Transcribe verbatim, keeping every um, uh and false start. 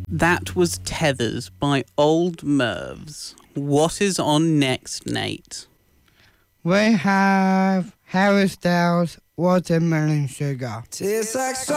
That was Tethers by Old Mervs. What is on next, Nate? We have Harry Styles, Watermelon Sugar. Tastes like